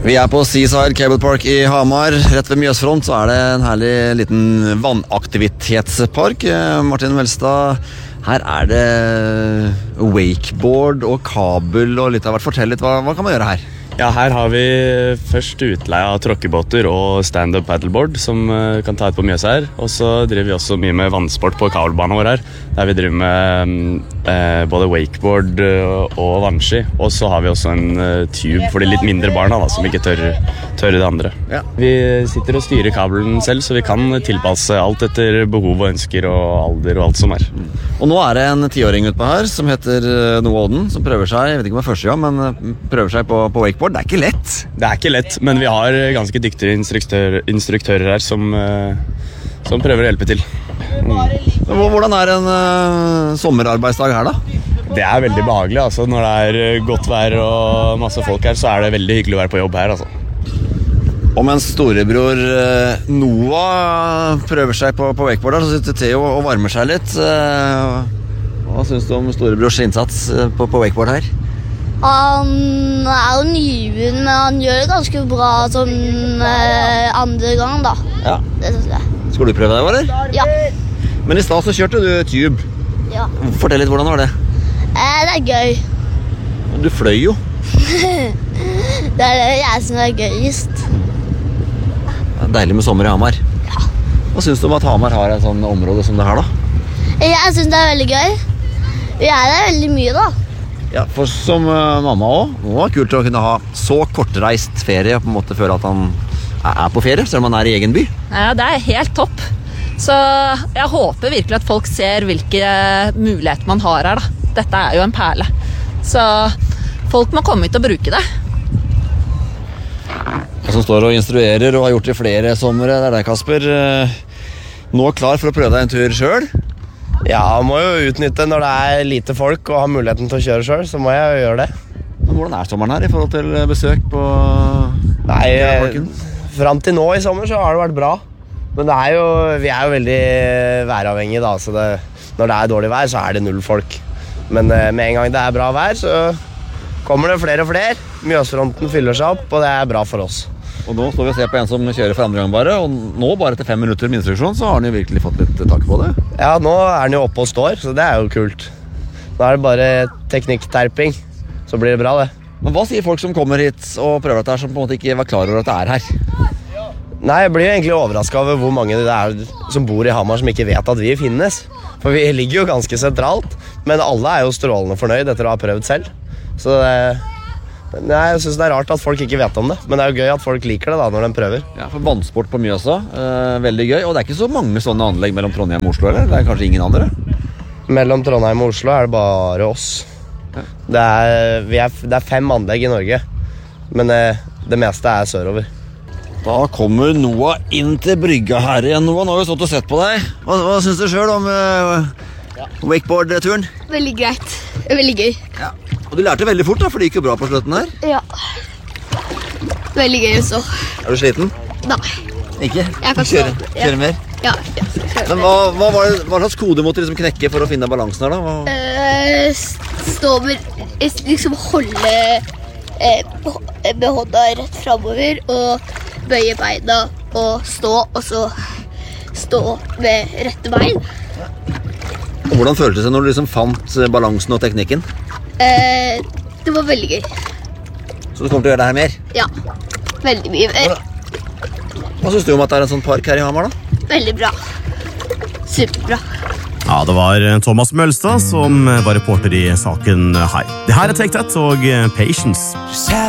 Vi på Seaside Cable Park i Hamar. Rett ved Mjøsfront så det en herlig liten vannaktivitetspark. Martin Velstad, her det wakeboard og kabel og litt av hvert. Fortell litt, hva kan man gjøre her? Ja, her har vi først utleie av tråkkebåter og stand-up paddleboard som kan ta ut på Mjøs her. Og så driver vi også mye med vannsport på kabelbanen vår her, der vi driver med både wakeboard og vannski. Og så har vi også en tube for de litt mindre barna da, som ikke tør det andre. Ja. Vi sitter og styrer kabelen selv, så vi kan tilpasse alt etter behov og ønsker og alder og alt som Og nå det en 10-åring utpå her som heter Noah Odden, som prøver seg, jeg vet ikke om det første gang, men prøver seg på wakeboard. Det ikke lett. Det ikke lett, men vi har ganske dyktige instruktører her som prøver å hjelpe til. Hvordan en sommerarbeidsdag her da? Det veldig behagelig, altså. Når det godt vær og masse folk her, så det veldig hyggelig å være på jobb her, altså. Og mens storebror Noah prøver seg på wakeboard, så sitter Theo og varmer seg litt. Hva synes du om storebrors innsats på wakeboard her? Han jo nybegynner, men han gjør det ganske bra sånn andre gang da. Ja. Det synes jeg. Skal du prøve deg, eller? Ja. Men i stad så kjørte du tube. Ja. Fortell litt, hvordan var det? Det gøy. Du fløy jo. Det det jeg som gøyest. Det deilig med sommer i Hamar. Ja. Hva synes du om at Hamar har et sånt område som det her da? Jeg synes det veldig gøy. Vi der veldig mye da. Ja, for som mamma også, det var kult å kunne ha så kortreist ferie og på en måte føle at han på ferie, selv om han i egen by. Ja, det helt topp. Så jeg håper virkelig at folk ser hvilke muligheter man har her da. Dette jo en perle. Så folk må komme ut og bruke det. Jeg som står og instruerer og har gjort det i flere sommer, det deg, Kasper. Nå klar for å prøve deg en tur selv? Ja, jeg må jo utnytte når det lite folk og har muligheten til å kjøre selv, så må jeg jo gjøre det. Men hvordan sommeren her i forhold til besøk på... Nei, frem til nå i sommer så har det vært bra. Men vi jo veldig væravhengige da, så når det dårlig vær så det null folk. Men med en gang det bra vær så kommer det flere og flere. Mjøsfronten fyller seg opp, og det bra for oss. Og nå står vi og ser på en som kjører for andre gang bare, og nå bare etter 5 minutter med instruksjon så har han jo virkelig fått litt tak på det. Ja, nå han jo oppe og står, så det jo kult. Nå det bare teknikkterping, så blir det bra det. Men hva sier folk som kommer hit og prøver dette her, som på en måte ikke var klar over at det her? Nei, jeg blir jo egentlig overrasket over hvor mange det som bor i Hamar som ikke vet at vi finnes. For vi ligger jo ganske sentralt, men alle jo strålende fornøyd etter å ha prøvd selv. Så jeg synes det rart at folk ikke vet om det, men det jo gøy at folk liker det da når de prøver. Ja, for vannsport på Mjøsa, veldig gøy, og det ikke så mange sånne anlegg mellom Trondheim og Oslo, eller? Det kanskje ingen andre? Mellom Trondheim og Oslo det bare oss. Ja. Det 5 anlegg i Norge, men det meste sørover. Da kommer Noah inn til brygga her igjen. Noah, nå har vi stått og sett på deg. Hva synes du selv om wakeboard-turen? Veldig greit. Veldig gøy. Ja. Og du lærte veldig fort da, for det gikk jo bra på slutten her. Ja. Veldig gøy også. Du sliten? Nei. Ikke? Jeg kan kjøre mer? Ja. Men hva slags kode måtte du liksom knekke for å finne balansen her da? Stå med, liksom holde med hånda rett fremover og bøye beina og stå, og så stå med rette bein. Og hvordan føltes det når du liksom fant balansen og teknikken? Det var veldig gøy. Så du kommer til å gjøre det her mer? Ja, veldig mye mer. Hva synes du om at det en sånn park her i Hamar da? Veldig bra. Superbra. Ja, det var Thomas Mølstad som var reporter i saken her. Det her Take That og Patience.